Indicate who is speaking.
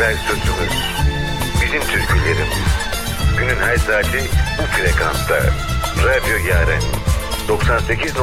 Speaker 1: evvel sözümüz. Bizim türkülerimiz. Günün her saati bu frekansta. Radyo Yaren 98.